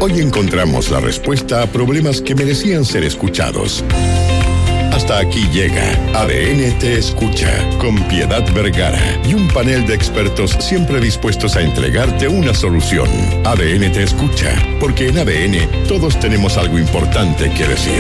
Hoy encontramos la respuesta a problemas que merecían ser escuchados. Hasta aquí llega ADN Te Escucha, con Piedad Vergara y un panel de expertos siempre dispuestos a entregarte una solución. ADN Te Escucha, porque en ADN todos tenemos algo importante que decir.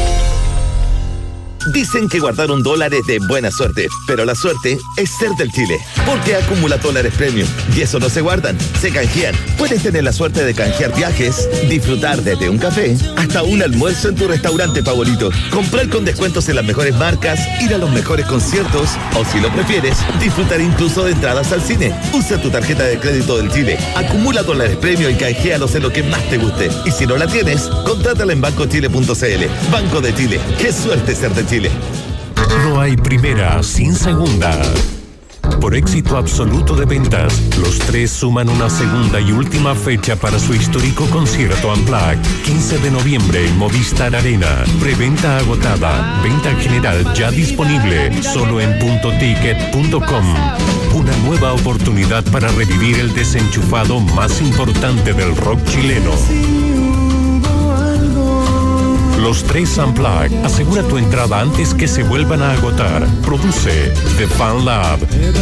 Dicen que guardar $1 es de buena suerte, pero la suerte es ser del Chile, porque acumula dólares premium, y eso no se guardan, se canjean. Puedes tener la suerte de canjear viajes, disfrutar desde un café hasta un almuerzo en tu restaurante favorito, comprar con descuentos en las mejores marcas, ir a los mejores conciertos, o si lo prefieres, disfrutar incluso de entradas al cine. Usa tu tarjeta de crédito del Chile, acumula dólares premium y canjealos en lo que más te guste. Y si no la tienes, contrátala en bancochile.cl. Banco de Chile, qué suerte ser de Chile. No hay primera sin segunda. Por éxito absoluto de ventas, los tres suman una segunda y última fecha para su histórico concierto Unplugged, 15 de noviembre en Movistar Arena. Preventa agotada, venta general ya disponible, solo en puntoticket.com. Una nueva oportunidad para revivir el desenchufado más importante del rock chileno. Los tres Unplugged. Asegura tu entrada antes que se vuelvan a agotar. Produce The Fan Lab.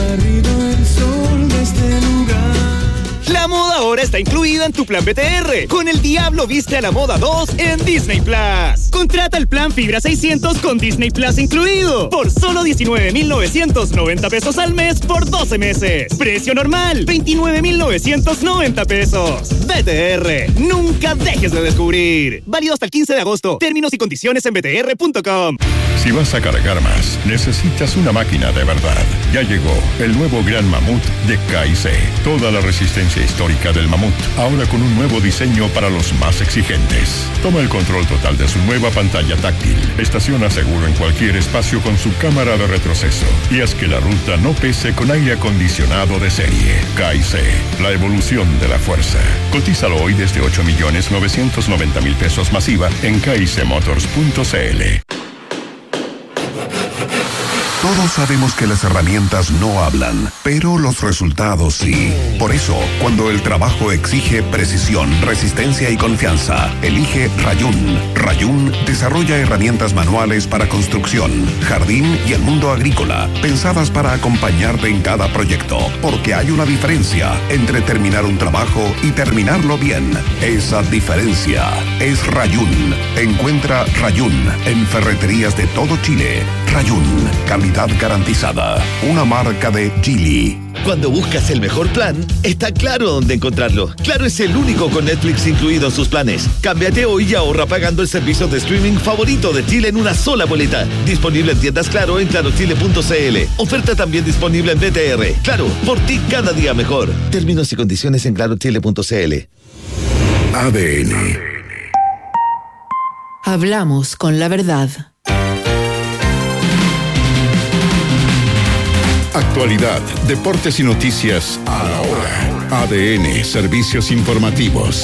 La moda ahora está incluida en tu plan BTR. Con El Diablo Viste a la Moda 2 en Disney Plus. Contrata el plan Fibra 600 con Disney Plus incluido. Por solo 19,990 pesos al mes por 12 meses. Precio normal, 29,990 pesos. BTR, nunca dejes de descubrir. Válido hasta el 15 de agosto. Términos y condiciones en btr.com. Si vas a cargar más, necesitas una máquina de verdad. Ya llegó el nuevo Gran Mamut de K&C. Toda la resistencia histórica del Mamut, ahora con un nuevo diseño para los más exigentes. Toma el control total de su nueva pantalla táctil. Estaciona seguro en cualquier espacio con su cámara de retroceso. Y haz que la ruta no pese con aire acondicionado de serie. K&C, la evolución de la fuerza. Cotízalo hoy desde 8,990,000 pesos masiva en kicmotors.cl. Todos sabemos que las herramientas no hablan, pero los resultados sí. Por eso, cuando el trabajo exige precisión, resistencia y confianza, elige Rayun. Rayun desarrolla herramientas manuales para construcción, jardín y el mundo agrícola, pensadas para acompañarte en cada proyecto, porque hay una diferencia entre terminar un trabajo y terminarlo bien. Esa diferencia es Rayun. Encuentra Rayun en ferreterías de todo Chile. Rayun, calidad garantizada. Una marca de Geely. Cuando buscas el mejor plan, está Claro dónde encontrarlo. Claro es el único con Netflix incluido en sus planes. Cámbiate hoy y ahorra pagando el servicio de streaming favorito de Chile en una sola boleta. Disponible en tiendas Claro en clarochile.cl. Oferta también disponible en BTR. Claro, por ti cada día mejor. Términos y condiciones en clarochile.cl. ADN. Hablamos con la verdad. Actualidad, deportes y noticias a la hora. ADN, servicios informativos.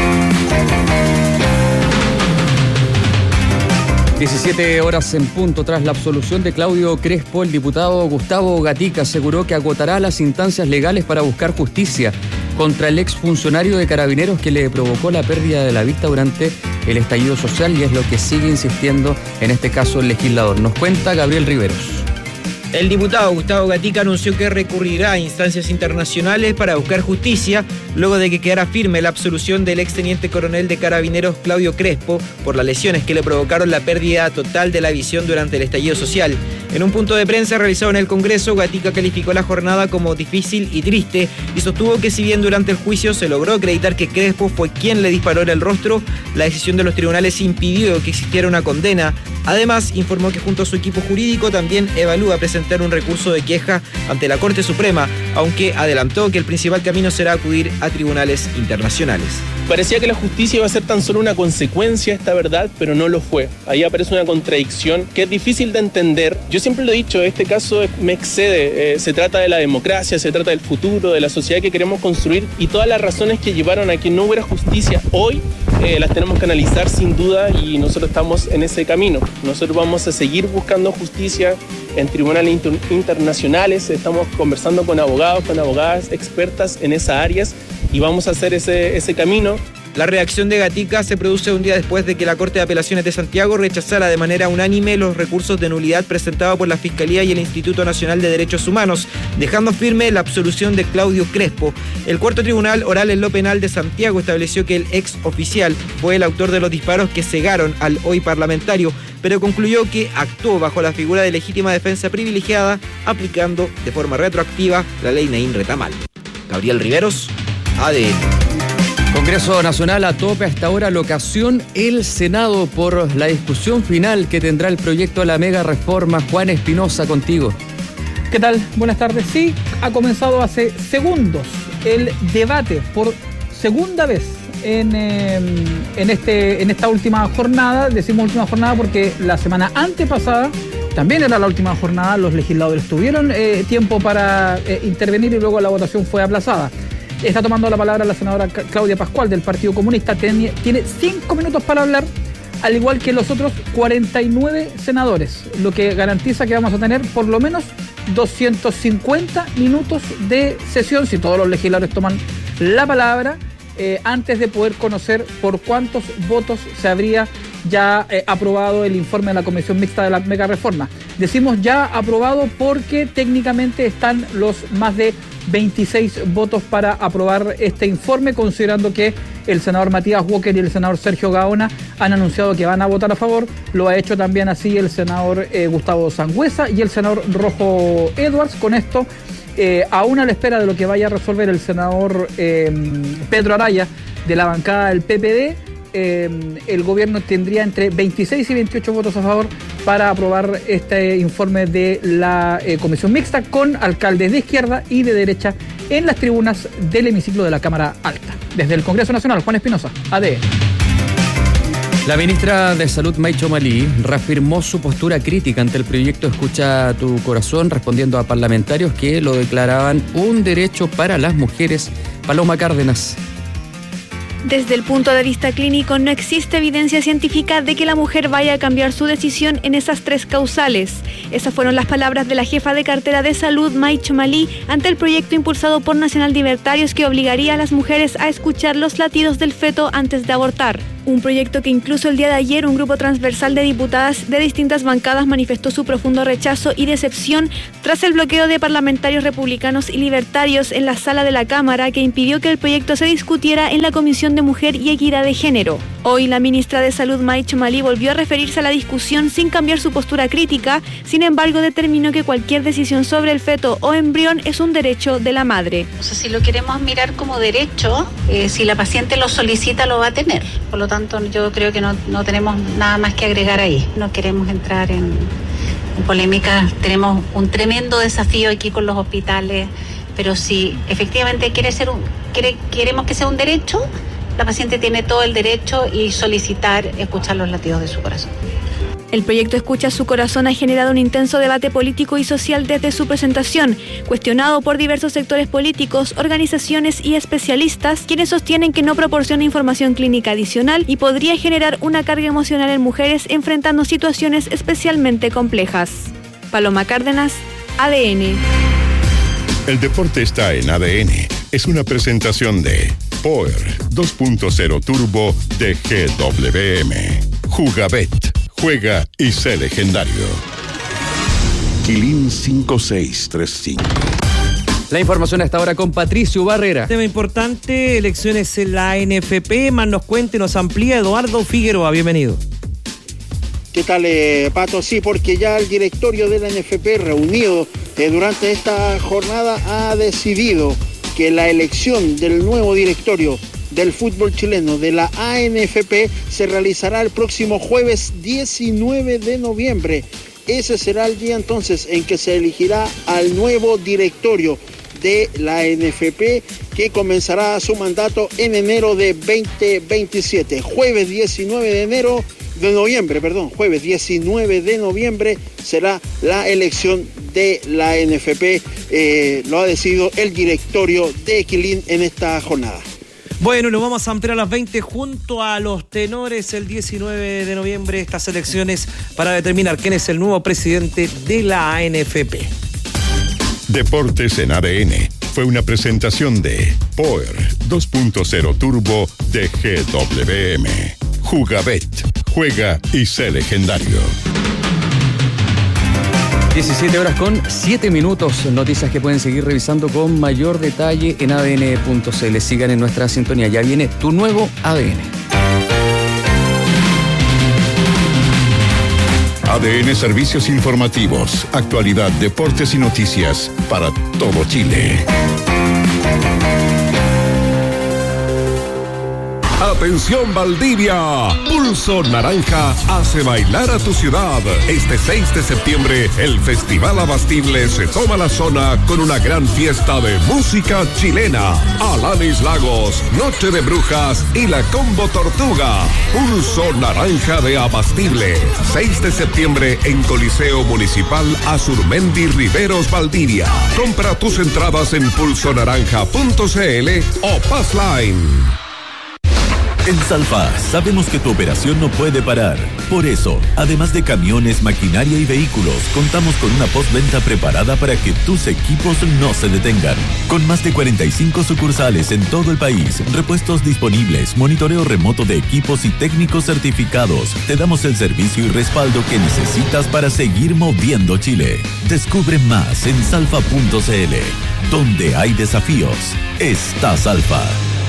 17 horas en punto. Tras la absolución de Claudio Crespo, el diputado Gustavo Gatica aseguró que agotará las instancias legales para buscar justicia contra el exfuncionario de Carabineros que le provocó la pérdida de la vista durante el estallido social, y es lo que sigue insistiendo en este caso el legislador. Nos cuenta Gabriel Riveros. El diputado Gustavo Gatica anunció que recurrirá a instancias internacionales para buscar justicia luego de que quedara firme la absolución del exteniente coronel de Carabineros Claudio Crespo por las lesiones que le provocaron la pérdida total de la visión durante el estallido social. En un punto de prensa realizado en el Congreso, Gatica calificó la jornada como difícil y triste y sostuvo que si bien durante el juicio se logró acreditar que Crespo fue quien le disparó en el rostro, la decisión de los tribunales impidió que existiera una condena. Además, informó que junto a su equipo jurídico también evalúa presentar un recurso de queja ante la Corte Suprema, aunque adelantó que el principal camino será acudir a tribunales internacionales. Parecía que la justicia iba a ser tan solo una consecuencia de esta verdad, pero no lo fue. Ahí aparece una contradicción que es difícil de entender. Yo siempre lo he dicho, este caso me excede. Se trata de la democracia, se trata del futuro, de la sociedad que queremos construir, y todas las razones que llevaron a que no hubiera justicia hoy las tenemos que analizar sin duda, y nosotros estamos en ese camino. Nosotros vamos a seguir buscando justicia en tribunales internacionales, estamos conversando con abogados, con abogadas expertas en esas áreas, y vamos a hacer ese camino. La reacción de Gatica se produce un día después de que la Corte de Apelaciones de Santiago rechazara de manera unánime los recursos de nulidad presentados por la Fiscalía y el Instituto Nacional de Derechos Humanos, dejando firme la absolución de Claudio Crespo. El cuarto tribunal oral en lo penal de Santiago estableció que el ex oficial fue el autor de los disparos que cegaron al hoy parlamentario, pero concluyó que actuó bajo la figura de legítima defensa privilegiada, aplicando de forma retroactiva la ley Naín Retamal. Gabriel Riveros, ADN. Congreso Nacional a tope hasta ahora, locación el Senado por la discusión final que tendrá el proyecto de la mega reforma. Juan Espinosa, contigo. ¿Qué tal? Buenas tardes. Sí, ha comenzado hace segundos el debate por segunda vez en esta última jornada. Decimos última jornada porque la semana antepasada también era la última jornada. Los legisladores tuvieron tiempo para intervenir y luego la votación fue aplazada. Está tomando la palabra la senadora Claudia Pascual del Partido Comunista. Tiene 5 minutos para hablar, al igual que los otros 49 senadores, lo que garantiza que vamos a tener por lo menos 250 minutos de sesión, si todos los legisladores toman la palabra, antes de poder conocer por cuántos votos se habría ya aprobado el informe de la Comisión Mixta de la Mega Reforma. Decimos ya aprobado porque técnicamente están los más de 26 votos para aprobar este informe, considerando que el senador Matías Walker y el senador Sergio Gaona han anunciado que van a votar a favor. Lo ha hecho también así el senador Gustavo Sangüesa y el senador Rojo Edwards. Con esto, aún a la espera de lo que vaya a resolver el senador Pedro Araya de la bancada del PPD, el gobierno tendría entre 26 y 28 votos a favor para aprobar este informe de la Comisión Mixta, con alcaldes de izquierda y de derecha en las tribunas del hemiciclo de la Cámara Alta. Desde el Congreso Nacional, Juan Espinosa, ADN. La ministra de Salud, Maicho Malí, reafirmó su postura crítica ante el proyecto Escucha tu Corazón, respondiendo a parlamentarios que lo declaraban un derecho para las mujeres. Paloma Cárdenas. Desde el punto de vista clínico, no existe evidencia científica de que la mujer vaya a cambiar su decisión en esas 3 causales. Esas fueron las palabras de la jefa de cartera de salud, Maicho Malí, ante el proyecto impulsado por Nacional Libertarios que obligaría a las mujeres a escuchar los latidos del feto antes de abortar. Un proyecto que incluso el día de ayer un grupo transversal de diputadas de distintas bancadas manifestó su profundo rechazo y decepción tras el bloqueo de parlamentarios republicanos y libertarios en la sala de la Cámara, que impidió que el proyecto se discutiera en la Comisión de Mujer y Equidad de Género. Hoy la ministra de Salud, Maicho Malí, volvió a referirse a la discusión sin cambiar su postura crítica. Sin embargo, determinó que cualquier decisión sobre el feto o embrión es un derecho de la madre. O sea, si lo queremos mirar como derecho, si la paciente lo solicita, lo va a tener. Por lo tanto, yo creo que no tenemos nada más que agregar ahí. No queremos entrar en polémicas. Tenemos un tremendo desafío aquí con los hospitales, pero si efectivamente queremos que sea un derecho, la paciente tiene todo el derecho y solicitar escuchar los latidos de su corazón. El proyecto Escucha su Corazón ha generado un intenso debate político y social desde su presentación, cuestionado por diversos sectores políticos, organizaciones y especialistas, quienes sostienen que no proporciona información clínica adicional y podría generar una carga emocional en mujeres enfrentando situaciones especialmente complejas. Paloma Cárdenas, ADN. El deporte está en ADN. Es una presentación de Power 2.0 Turbo de GWM. Jugabet. Juega y sé legendario. Quilín 5635. La información hasta ahora con Patricio Barrera. Tema importante, elecciones en la ANFP. Más nos cuenta y nos amplía Eduardo Figueroa. Bienvenido. ¿Qué tal, Pato? Sí, porque ya el directorio de la ANFP reunido durante esta jornada ha decidido que la elección del nuevo directorio del fútbol chileno de la ANFP se realizará el próximo jueves 19 de noviembre. Ese será el día entonces en que se elegirá al nuevo directorio de la ANFP, que comenzará su mandato en enero de 2027. Jueves 19 de noviembre será la elección de la ANFP. Lo ha decidido el directorio de Quilín en esta jornada. Bueno, nos vamos a ampliar a las 20 junto a los tenores el 19 de noviembre estas elecciones para determinar quién es el nuevo presidente de la ANFP. Deportes en ADN fue una presentación de Power 2.0 Turbo de GWM. Jugabet. Juega y sé legendario. 17:07. Noticias que pueden seguir revisando con mayor detalle en adn.cl. Sigan en nuestra sintonía. Ya viene tu nuevo ADN. ADN Servicios Informativos. Actualidad, deportes y noticias para todo Chile. Atención Valdivia, Pulso Naranja hace bailar a tu ciudad. Este 6 de septiembre, el Festival Abastible se toma la zona con una gran fiesta de música chilena. Alanis Lagos, Noche de Brujas y la Combo Tortuga. Pulso Naranja de Abastible, 6 de septiembre en Coliseo Municipal Azurmendi Riveros, Valdivia. Compra tus entradas en pulsonaranja.cl o Passline. En Salfa sabemos que tu operación no puede parar. Por eso, además de camiones, maquinaria y vehículos, contamos con una postventa preparada para que tus equipos no se detengan. Con más de 45 sucursales en todo el país, repuestos disponibles, monitoreo remoto de equipos y técnicos certificados, te damos el servicio y respaldo que necesitas para seguir moviendo Chile. Descubre más en salfa.cl. Donde hay desafíos, está Salfa.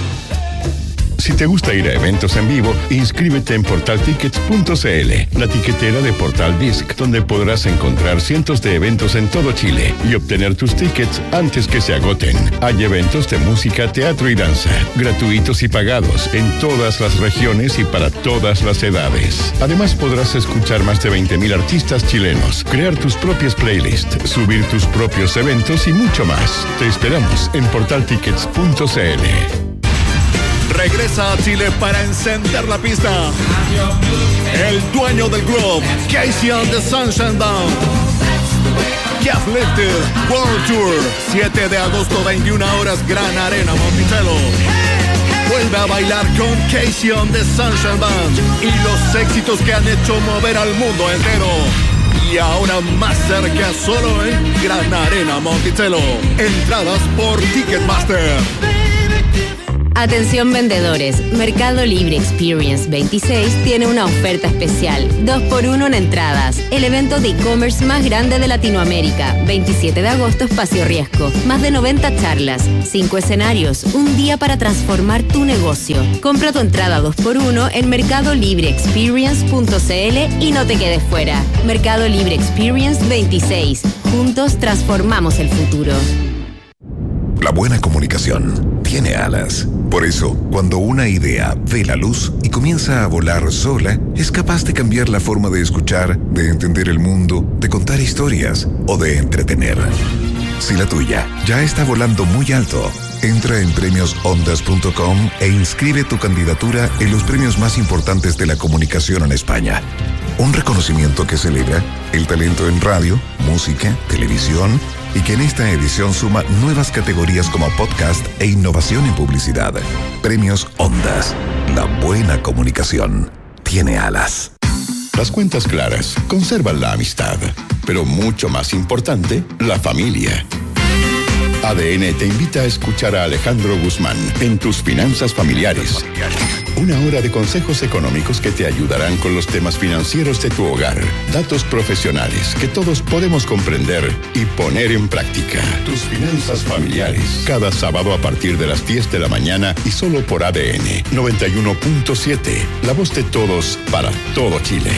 Si te gusta ir a eventos en vivo, inscríbete en portaltickets.cl, la tiquetera de Portal Disc, donde podrás encontrar cientos de eventos en todo Chile y obtener tus tickets antes que se agoten. Hay eventos de música, teatro y danza, gratuitos y pagados en todas las regiones y para todas las edades. Además, podrás escuchar más de 20.000 artistas chilenos, crear tus propias playlists, subir tus propios eventos y mucho más. Te esperamos en portaltickets.cl. Regresa a Chile para encender la pista. El dueño del club, Casey and the Sunshine Band. Keith Lifted World Tour, 7 de agosto, 21 horas, Gran Arena Monticello. Vuelve a bailar con Casey and the Sunshine Band y los éxitos que han hecho mover al mundo entero. Y ahora más cerca, solo en Gran Arena Monticello. Entradas por Ticketmaster. Atención vendedores, Mercado Libre Experience 26 tiene una oferta especial, 2x1 en entradas. El evento de e-commerce más grande de Latinoamérica, 27 de agosto, Espacio Riesgo. Más de 90 charlas, 5 escenarios, un día para transformar tu negocio. Compra tu entrada 2x1 en mercadolibreexperience.cl y no te quedes fuera. Mercado Libre Experience 26. Juntos transformamos el futuro. La buena comunicación tiene alas. Por eso, cuando una idea ve la luz y comienza a volar sola, es capaz de cambiar la forma de escuchar, de entender el mundo, de contar historias o de entretener. Si la tuya ya está volando muy alto, entra en premiosondas.com e inscribe tu candidatura en los premios más importantes de la comunicación en España. Un reconocimiento que celebra el talento en radio, música, televisión y que en esta edición suma nuevas categorías como podcast e innovación en publicidad. Premios Ondas. La buena comunicación tiene alas. Las cuentas claras conservan la amistad, pero mucho más importante, la familia. ADN te invita a escuchar a Alejandro Guzmán en Tus Finanzas Familiares. Una hora de consejos económicos que te ayudarán con los temas financieros de tu hogar. Datos profesionales que todos podemos comprender y poner en práctica. Tus Finanzas Familiares. Cada sábado a partir de las 10 de la mañana y solo por ADN 91.7. La voz de todos para todo Chile.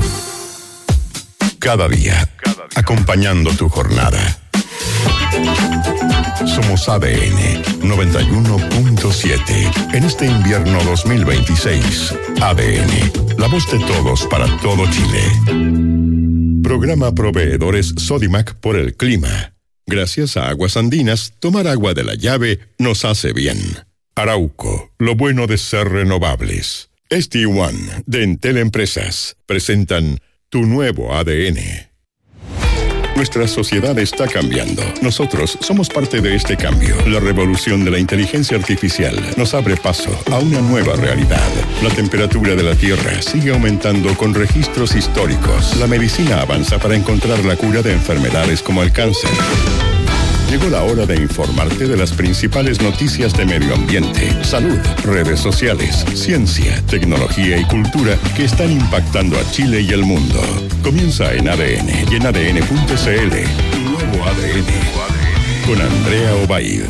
Cada día, acompañando tu jornada. Somos ADN 91.7. En este invierno 2026, ADN, la voz de todos para todo Chile. Programa Proveedores Sodimac por el clima. Gracias a Aguas Andinas, tomar agua de la llave nos hace bien. Arauco, lo bueno de ser renovables. ST1 de Entel Empresas presentan tu nuevo ADN. Nuestra sociedad está cambiando. Nosotros somos parte de este cambio. La revolución de la inteligencia artificial nos abre paso a una nueva realidad. La temperatura de la Tierra sigue aumentando con registros históricos. La medicina avanza para encontrar la cura de enfermedades como el cáncer. Llegó la hora de informarte de las principales noticias de medio ambiente, salud, redes sociales, ciencia, tecnología y cultura que están impactando a Chile y el mundo. Comienza en ADN y en ADN.cl, tu nuevo ADN, con Andrea Obaid.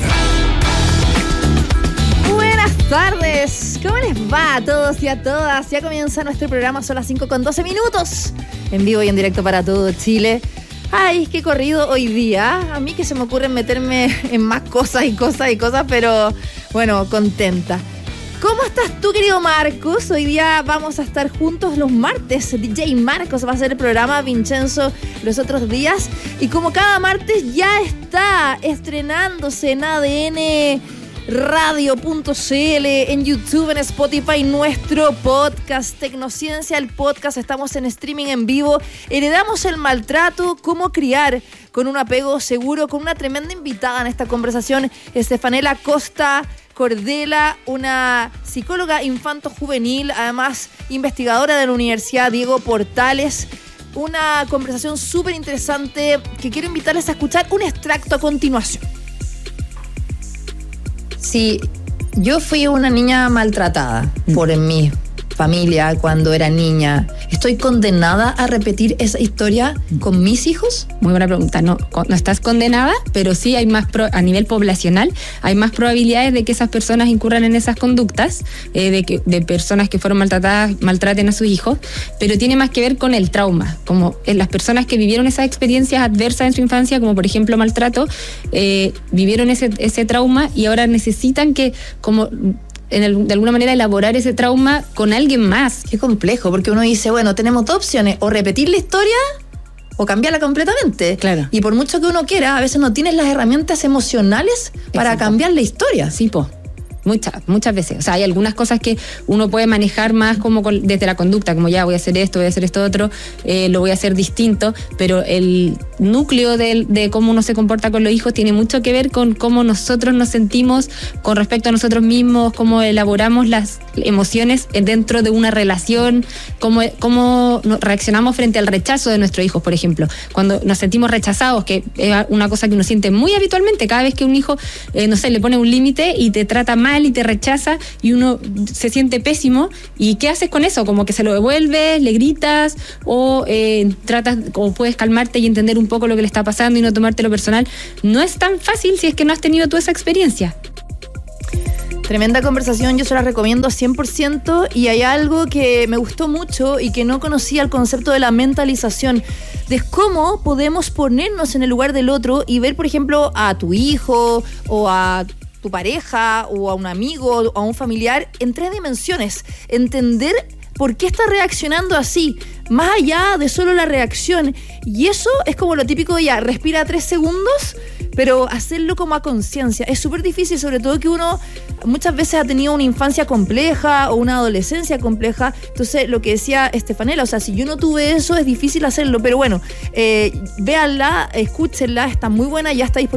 Buenas tardes, ¿cómo les va a todos y a todas? Ya comienza nuestro programa, son las 5:12, en vivo y en directo para todo Chile. Ay, qué corrido hoy día. A mí que se me ocurre meterme en más cosas, pero bueno, contenta. ¿Cómo estás tú, querido Marcos? Hoy día vamos a estar juntos los martes. DJ Marcos va a hacer el programa, Vincenzo los otros días. Y como cada martes ya está estrenándose en ADN Radio.cl, en YouTube, en Spotify, nuestro podcast Tecnociencia, el podcast. Estamos en streaming en vivo. Heredamos el maltrato, cómo criar con un apego seguro, con una tremenda invitada en esta conversación, Estefanela Costa Cordela, una psicóloga infanto-juvenil, además investigadora de la Universidad Diego Portales. Una conversación súper interesante que quiero invitarles a escuchar un extracto a continuación. Sí, yo fui una niña maltratada por mi familia cuando era niña. ¿Estoy condenada a repetir esa historia con mis hijos? Muy buena pregunta. No estás condenada, pero sí hay más a nivel poblacional hay más probabilidades de que esas personas incurran en esas conductas, de personas que fueron maltratadas maltraten a sus hijos, pero tiene más que ver con el trauma, como en las personas que vivieron esas experiencias adversas en su infancia, como por ejemplo maltrato, vivieron ese trauma y ahora necesitan que de alguna manera elaborar ese trauma con alguien más. Qué complejo, porque uno dice, bueno, tenemos dos opciones, o repetir la historia o cambiarla completamente. Claro. Y por mucho que uno quiera, a veces no tienes las herramientas emocionales para cambiar la historia. Sí, muchas veces. O sea, hay algunas cosas que uno puede manejar más como desde la conducta, como ya voy a hacer esto otro, lo voy a hacer distinto, pero el núcleo de cómo uno se comporta con los hijos tiene mucho que ver con cómo nosotros nos sentimos con respecto a nosotros mismos, cómo elaboramos las emociones dentro de una relación, cómo reaccionamos frente al rechazo de nuestros hijos, por ejemplo. Cuando nos sentimos rechazados, que es una cosa que uno siente muy habitualmente, cada vez que un hijo, le pone un límite y te trata mal y te rechaza y uno se siente pésimo, ¿y qué haces con eso? Como que se lo devuelves, le gritas o tratas, o puedes calmarte y entender un poco lo que le está pasando y no tomártelo personal. No es tan fácil si es que no has tenido tú esa experiencia. Tremenda conversación, yo se la recomiendo 100%, y hay algo que me gustó mucho y que no conocía, el concepto de la mentalización, de cómo podemos ponernos en el lugar del otro y ver, por ejemplo, a tu hijo o a tu pareja o a un amigo o a un familiar en 3 dimensiones, entender por qué está reaccionando así, más allá de solo la reacción. Y eso es como lo típico, ya, respira 3 segundos, pero hacerlo como a conciencia. Es súper difícil, sobre todo que uno muchas veces ha tenido una infancia compleja o una adolescencia compleja. Entonces, lo que decía Estefanela, o sea, si yo no tuve eso, es difícil hacerlo. Pero bueno, véanla, escúchenla, está muy buena, ya está disponible